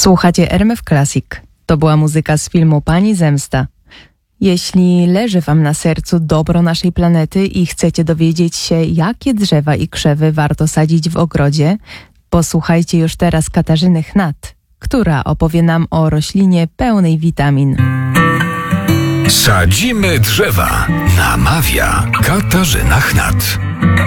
Słuchacie RMF Classic. To była muzyka z filmu Pani Zemsta. Jeśli leży Wam na sercu dobro naszej planety i chcecie dowiedzieć się, jakie drzewa i krzewy warto sadzić w ogrodzie, posłuchajcie już teraz Katarzyny Chnat, która opowie nam o roślinie pełnej witamin. Sadzimy drzewa. Namawia Katarzyna Chnat.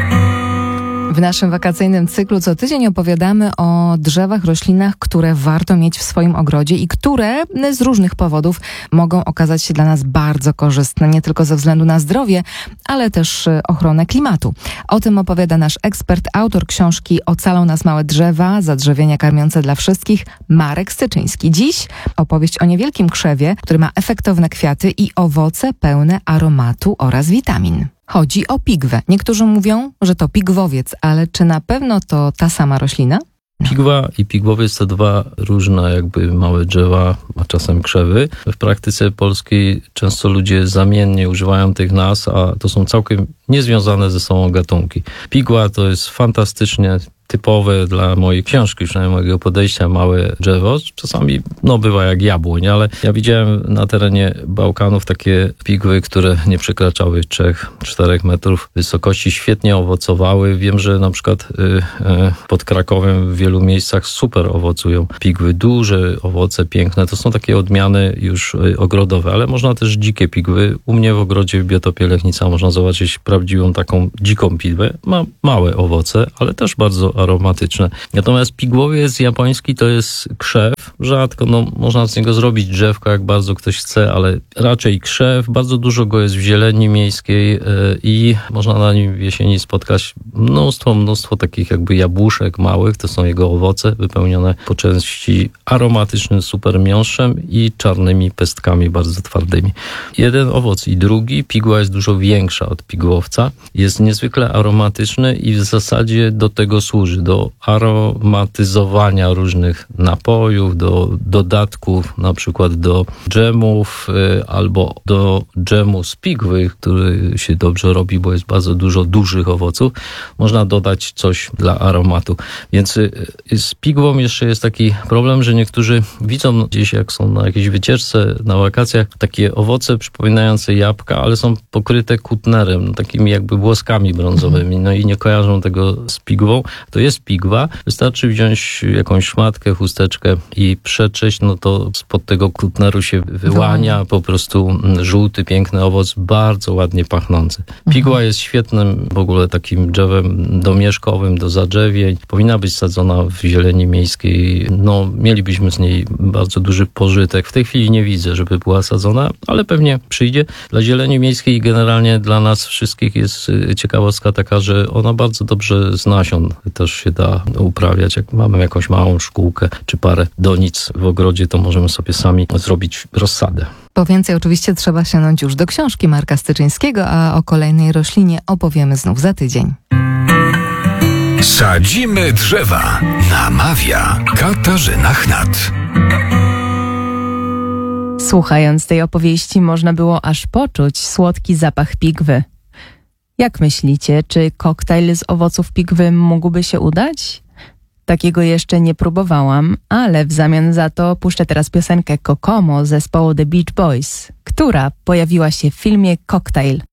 W naszym wakacyjnym cyklu co tydzień opowiadamy o drzewach, roślinach, które warto mieć w swoim ogrodzie i które z różnych powodów mogą okazać się dla nas bardzo korzystne, nie tylko ze względu na zdrowie, ale też ochronę klimatu. O tym opowiada nasz ekspert, autor książki Ocalą nas małe drzewa, zadrzewienia karmiące dla wszystkich, Marek Styczyński. Dziś opowieść o niewielkim krzewie, który ma efektowne kwiaty i owoce pełne aromatu oraz witamin. Chodzi o pigwę. Niektórzy mówią, że to pigwowiec, ale czy na pewno to ta sama roślina? Pigwa i pigwowiec to dwa różne jakby małe drzewa, a czasem krzewy. W praktyce polskiej często ludzie zamiennie używają tych nazw, a to są całkiem niezwiązane ze sobą gatunki. Pigła to jest fantastycznie typowe dla mojej książki, przynajmniej mojego podejścia, małe drzewo. Czasami bywa jak jabłoń, ale ja widziałem na terenie Bałkanów takie pigwy, które nie przekraczały 3-4 metrów wysokości, świetnie owocowały. Wiem, że na przykład pod Krakowem w wielu miejscach super owocują pigwy. Duże owoce, piękne. To są takie odmiany już ogrodowe, ale można też dzikie pigwy. U mnie w ogrodzie w biotopie Lechnica można zobaczyć prawdziwą taką dziką pigwę. Ma małe owoce, ale też bardzo aromatyczne. Natomiast pigwowiec japoński to jest krzew. Rzadko, można z niego zrobić drzewko, jak bardzo ktoś chce, ale raczej krzew. Bardzo dużo go jest w zieleni miejskiej i można na nim w jesieni spotkać mnóstwo takich jakby jabłuszek małych. To są jego owoce wypełnione po części aromatycznym super miąższem i czarnymi pestkami bardzo twardymi. Jeden owoc i drugi. Pigła jest dużo większa od pigłowca. Jest niezwykle aromatyczny i w zasadzie do tego służy. Do aromatyzowania różnych napojów, do dodatków, na przykład do dżemów albo do dżemu z pigwy, który się dobrze robi, bo jest bardzo dużo dużych owoców. Można dodać coś dla aromatu. Więc z pigwą jeszcze jest taki problem, że niektórzy widzą gdzieś, jak są na jakiejś wycieczce, na wakacjach, takie owoce przypominające jabłka, ale są pokryte kutnerem, takimi jakby włoskami brązowymi, i nie kojarzą tego z pigwą. To jest pigwa. Wystarczy wziąć jakąś szmatkę, chusteczkę i przetrzeć, to spod tego kutneru się wyłania po prostu żółty, piękny owoc, bardzo ładnie pachnący. Pigła jest świetnym w ogóle takim drzewem domieszkowym, do zadrzewień. Powinna być sadzona w zieleni miejskiej. Mielibyśmy z niej bardzo duży pożytek. W tej chwili nie widzę, żeby była sadzona, ale pewnie przyjdzie. Dla zieleni miejskiej i generalnie dla nas wszystkich jest ciekawostka taka, że ona bardzo dobrze z nasion też się da uprawiać. Jak mamy jakąś małą szkółkę czy parę donic w ogrodzie, to możemy sobie sami zrobić rozsadę. Po więcej oczywiście trzeba sięgnąć już do książki Marka Styczyńskiego, a o kolejnej roślinie opowiemy znów za tydzień. Sadzimy drzewa. Namawia Katarzyna Chnat. Słuchając tej opowieści można było aż poczuć słodki zapach pigwy. Jak myślicie, czy koktajl z owoców pigwy mógłby się udać? Takiego jeszcze nie próbowałam, ale w zamian za to puszczę teraz piosenkę Kokomo zespołu The Beach Boys, która pojawiła się w filmie Cocktail.